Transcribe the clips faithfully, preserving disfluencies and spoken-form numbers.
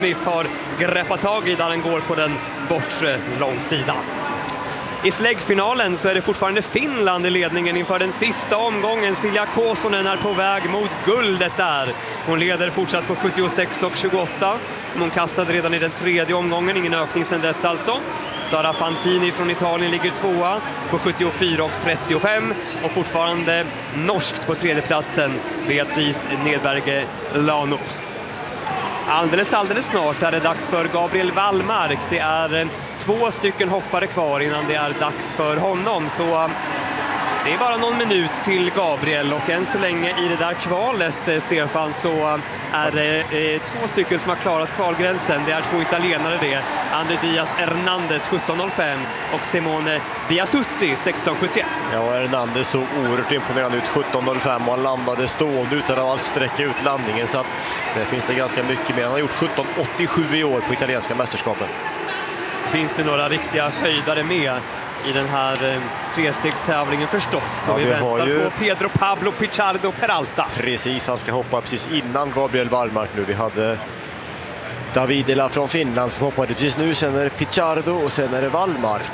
Smith har greppat tag i där den går på den bortre långsidan. I släggfinalen så är det fortfarande Finland i ledningen inför den sista omgången. Silja Kosonen är på väg mot guldet där. Hon leder fortsatt på sjuttiosex och tjugoåtta som hon kastade redan i den tredje omgången. Ingen ökning sedan dess alltså. Sara Fantini från Italien ligger tvåa på sjuttiofyra och trettiofem och fortfarande norskt på tredjeplatsen Beatrice Nedberge Lano. Alldeles, alldeles snart är det dags för Gabriel Wallmark. Det är två stycken hoppare kvar innan det är dags för honom. Så det är bara någon minut till Gabriel och än så länge i det där kvalet, Stefan, så är det två stycken som har klarat kvalgränsen. Det är två italienare det. Ander Diaz Hernandez sjutton noll fem och Simone Biasutti sexton sjuttioett. Ja, Hernandez såg oerhört imponerande ut sjutton noll fem och han landade stående utan att alls sträcka ut landningen, så att det finns det ganska mycket mer. Han har gjort sjutton åttiosju i år på italienska mästerskapen. Finns det några riktiga höjdare med i den här eh, trestegstävlingen förstås. Ja, och vi, vi väntar ju... på Pedro Pablo Pichardo Peralta. Precis, han ska hoppa precis innan Gabriel Wallmark nu. Vi hade Davidela från Finland som hoppade precis nu. Sen är det Pichardo och sen är det Wallmark.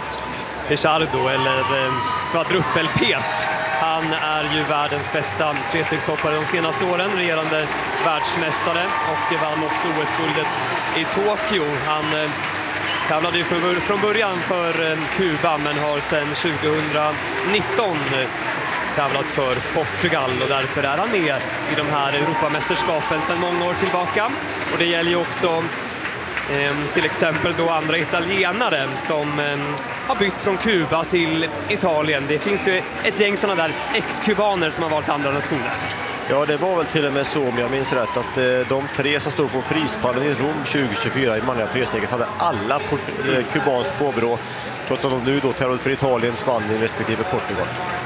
Pichardo, eller eh, kvadruppelpet. Han är ju världens bästa trestegshoppare de senaste åren, regerande världsmästare, och vann också O S-guldet i Tokyo. Han eh, tävlade ju från början för eh, Kuba men har sedan tjugonitton eh, tävlat för Portugal och därför är han med i de här Europamästerskapen sedan många år tillbaka. Och det gäller ju också eh, till exempel då andra italienare som eh, har bytt från Kuba till Italien. Det finns ju ett gäng sådana där ex-kubaner som har valt andra nationer. Ja, det var väl till och med så, om jag minns rätt, att eh, de tre som stod på prispallen i Rom tjugo tjugofyra i manliga tresteget hade alla port- eh, kubanskt påbrå, trots att de nu då tävlade för Italien, Spanien respektive Portugal.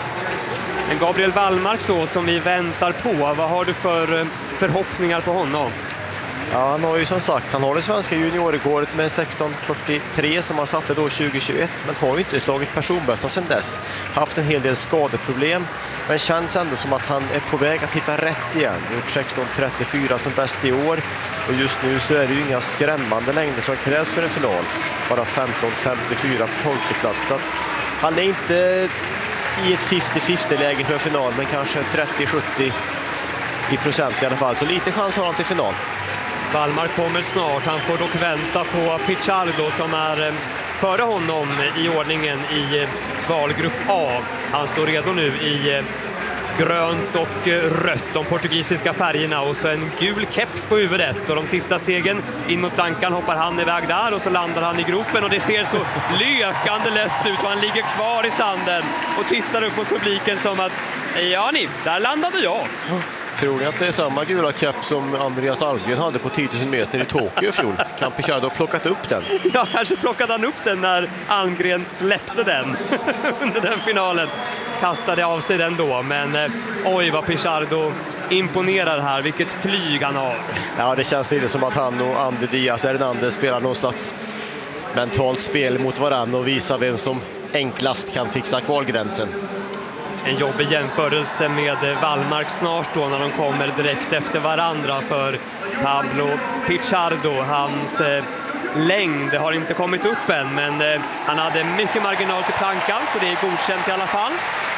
Men Gabriel Wallmark då, som vi väntar på, vad har du för eh, förhoppningar på honom? Ja, han har ju som sagt, han har det svenska juniorrekordet med sexton fyrtiotre som han satte då tjugo tjugoett, men har ju inte slagit personbästa sedan dess. Haft en hel del skadeproblem, men känns ändå som att han är på väg att hitta rätt igen. Gjort sexton trettiofyra som bäst i år, och just nu så är det ju inga skrämmande längder som krävs för en final. Bara femton femtiofyra för tolfte plats, så att han är inte i ett femtio femtio-läge för en final, men kanske trettio sjuttio i procent i alla fall. Så lite chans har han till final. Wallmark kommer snart. Han får dock vänta på Pichardo som är före honom i ordningen i kvalgrupp A. Han står redo nu i grönt och rött, de portugisiska färgerna, och så en gul keps på huvudet. Och de sista stegen in mot plankan hoppar han iväg där och så landar han i gropen och det ser så lökande lätt ut och han ligger kvar i sanden och tittar upp mot publiken som att ja ni, där landade jag. Tror ni att det är samma gula keps som Andreas Almgren hade på tio tusen meter i Tokyo i fjol? Kan Pichardo ha plockat upp den? Ja, kanske plockade han upp den när Almgren släppte den under den finalen. Kastade av sig den då, men eh, oj vad Pichardo imponerar här. Vilket flyg han har. Ja, det känns lite som att han och Ander Diaz Hernandez spelar någon slags mentalt spel mot varann och visar vem som enklast kan fixa kvalgränsen. En jobbig jämförelse med Wallmark snart då när de kommer direkt efter varandra för Pablo Pichardo. Hans eh, längd har inte kommit upp än, men eh, han hade mycket marginal till plankan så det är godkänt i alla fall.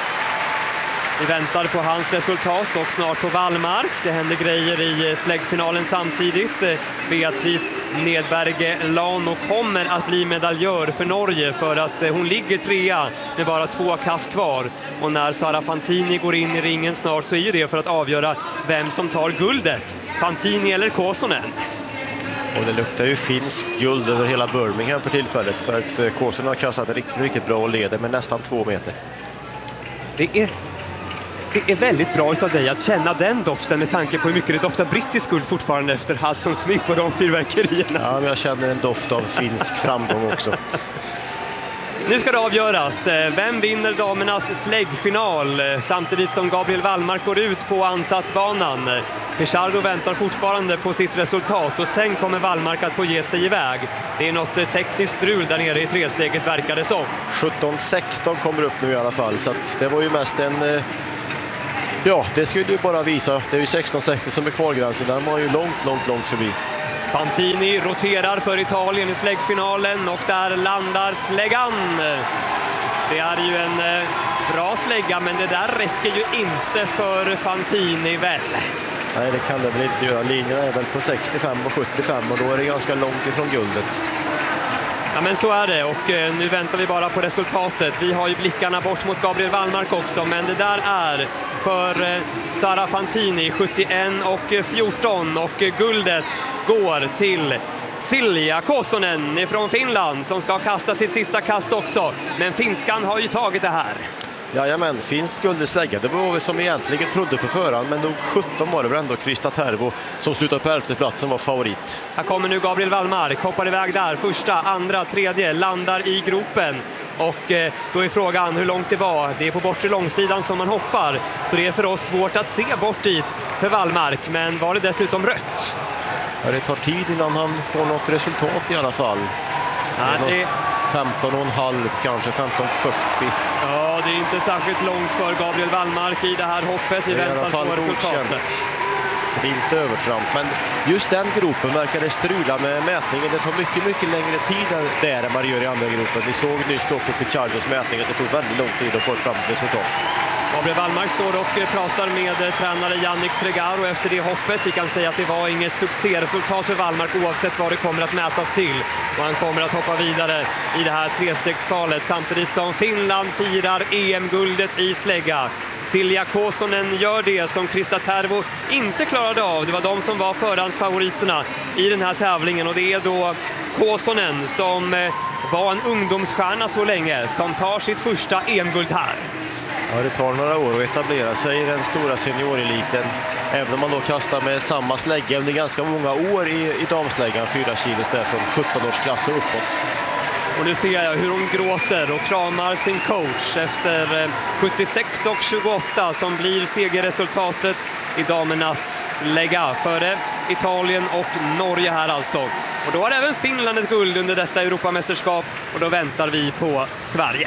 Vi väntar på hans resultat och snart på Wallmark. Det händer grejer i släggfinalen samtidigt. Beatrice Nedberge Lano kommer att bli medaljör för Norge för att hon ligger trea med bara två kast kvar. Och när Sara Fantini går in i ringen snart så är ju det för att avgöra vem som tar guldet. Fantini eller Kosonen. Och det luktar ju finsk guld över hela Birmingham för tillfället, för att Kosonen har kastat riktigt, riktigt bra och leder med nästan två meter. Det är... Det är väldigt bra utav dig att känna den doften med tanke på hur mycket det doftar brittisk guld fortfarande efter Hudson Smith och de fyrverkerierna. Ja, men jag känner en doft av finsk framgång också. Nu ska det avgöras. Vem vinner damernas släggfinal samtidigt som Gabriel Wallmark går ut på ansatsbanan? Pichardo väntar fortfarande på sitt resultat och sen kommer Wallmark att få ge sig iväg. Det är något tekniskt strul där nere i tresteget verkar det som. sjutton sexton kommer upp nu i alla fall, så att det var ju mest en... Ja, det skulle ju bara visa. Det är ju sexton sextio som är kvalgränsen. Den var ju långt, långt, långt förbi. Fantini roterar för Italien i släggfinalen och där landar släggan. Det är ju en eh, bra slägga, men det där räcker ju inte för Fantini väl. Nej, det kan det väl inte göra. Linjen är väl på sextiofem och sjuttiofem och då är det ganska långt ifrån guldet. Ja, men så är det och eh, nu väntar vi bara på resultatet. Vi har ju blickarna bort mot Gabriel Wallmark också, men det där är för eh, Sara Fantini sjuttioett och fjorton och eh, guldet går till Silja Kosonen från Finland som ska kasta sitt sista kast också. Men finskan har ju tagit det här. Jajamän, finsk guldslägga. Det var vi som egentligen trodde på förhand, men nog sjutton var det väl ändå Krista Tervo som slutade på elfte platsen var favorit. Här kommer nu Gabriel Wallmark, hoppar iväg där. Första, andra, tredje, landar i gropen. Och eh, då är frågan hur långt det var. Det är på bortre långsidan som man hoppar. Så det är för oss svårt att se bort dit för Wallmark. Men var det dessutom rött? Ja, det tar tid innan han får något resultat i alla fall. Ja, det... femton och en halv, kanske femton fyrtio. Ja, det är inte särskilt långt för Gabriel Wallmark i det här hoppet. Vi väntar på resultatet. Det är inte övertramp, men just den gropen verkar det strula med mätningen. Det tar mycket, mycket längre tid där än man gör i andra gropen. Vi såg nyss då på Pichardos mätning att det tog väldigt lång tid att få fram ett resultat. Gabriel Wallmark står och pratar med tränare Yannick Tregaro efter det hoppet. Vi kan säga att det var inget succéresultat för Wallmark oavsett vad det kommer att mätas till. Och han kommer att hoppa vidare i det här trestegskvalet samtidigt som Finland firar E M-guldet i slägga. Silja Kosonen gör det som Krista Tervo inte klarade av. Det var de som var förhandsfavoriterna i den här tävlingen och det är då Kosonen som var en ungdomsstjärna så länge som tar sitt första E M-guld här. Ja, det tar några år att etablera sig i den stora senioreliten. Även om man då kastar med samma slägga under ganska många år i, i damsläggan, fyra kilos där från sjutton-årsklass och uppåt. Och nu ser jag hur hon gråter och kramar sin coach efter sjuttiosex och tjugoåtta som blir segerresultatet i damernas slägga före Italien och Norge här alltså. Och då har även Finland ett guld under detta Europamästerskap och då väntar vi på Sverige.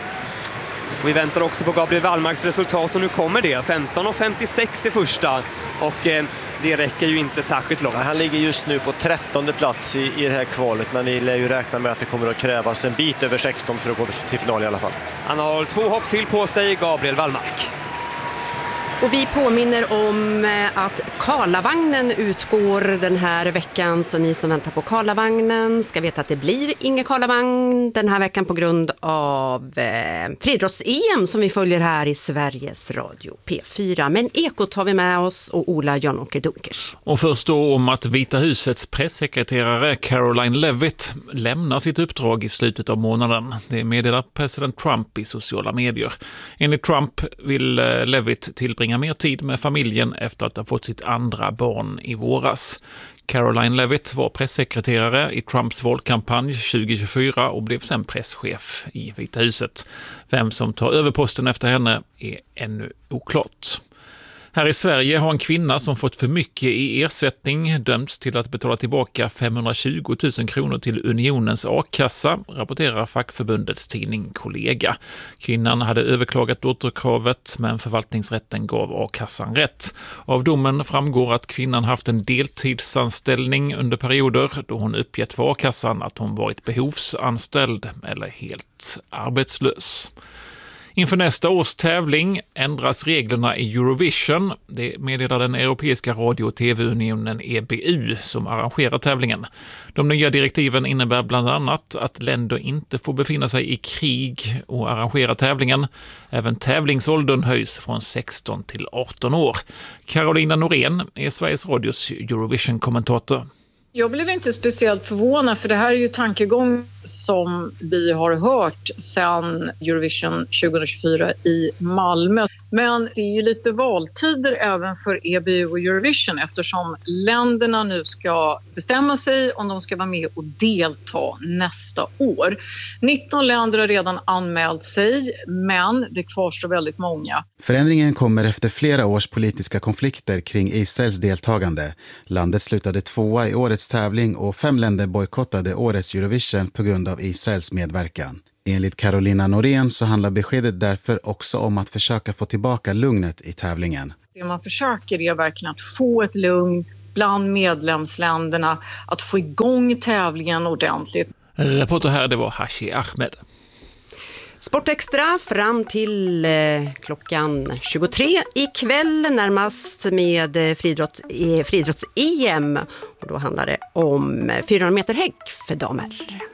Och vi väntar också på Gabriel Wallmarks resultat och nu kommer det. femton och femtiosex i första och eh, det räcker ju inte särskilt långt. Han ligger just nu på trettonde plats i, i det här kvalet, men ni lär ju räkna med att det kommer att krävas en bit över sexton för att gå till final i alla fall. Han har två hopp till på sig, Gabriel Wallmark. Och vi påminner om att Karlavagnen utgår den här veckan, så ni som väntar på Karlavagnen ska veta att det blir ingen Karlavagn den här veckan på grund av eh, friidrotts-E M som vi följer här i Sveriges Radio P fyra. Men Ekot har vi med oss och Ola Jan-Åker Dunkers. Och först då om att Vita husets pressekreterare Caroline Levitt lämnar sitt uppdrag i slutet av månaden. Det meddelar president Trump i sociala medier. Enligt Trump vill eh, Levitt tillbringa mer tid med familjen efter att ha fått sitt andra barn i våras. Caroline Levitt var pressekreterare i Trumps valkampanj tjugo tjugofyra och blev sen presschef i Vita huset. Vem som tar över posten efter henne är ännu oklart. Här i Sverige har en kvinna som fått för mycket i ersättning dömts till att betala tillbaka femhundratjugo tusen kronor till Unionens a-kassa, rapporterar fackförbundets tidning Kollega. Kvinnan hade överklagat återkravet men förvaltningsrätten gav a-kassan rätt. Av domen framgår att kvinnan haft en deltidsanställning under perioder då hon uppgett för a-kassan att hon varit behovsanställd eller helt arbetslös. Inför nästa års tävling ändras reglerna i Eurovision. Det meddelar den Europeiska radio- och tv-unionen E B U som arrangerar tävlingen. De nya direktiven innebär bland annat att länder inte får befinna sig i krig och arrangera tävlingen. Även tävlingsåldern höjs från sexton till arton år. Carolina Norén är Sveriges Radios Eurovision-kommentator. Jag blev inte speciellt förvånad för det här är ju tankegång som vi har hört sedan Eurovision tjugo tjugofyra i Malmö. Men det är ju lite valtider även för E B U och Eurovision eftersom länderna nu ska bestämma sig om de ska vara med och delta nästa år. nitton länder har redan anmält sig, men det kvarstår väldigt många. Förändringen kommer efter flera års politiska konflikter kring Israels deltagande. Landet slutade tvåa i årets tävling och fem länder bojkottade årets Eurovision på grund av Israels medverkan. Enligt Carolina Norén så handlar beskedet därför också om att försöka få tillbaka lugnet i tävlingen. Det man försöker är verkligen att få ett lugn bland medlemsländerna att få igång tävlingen ordentligt. Reporter här, det var Hashi Ahmed. Sportextra fram till eh, klockan tjugotre ikväll, närmast med eh, friidrotts, eh, friidrotts-E M. Och då handlar det om fyrahundra meter häck för damer.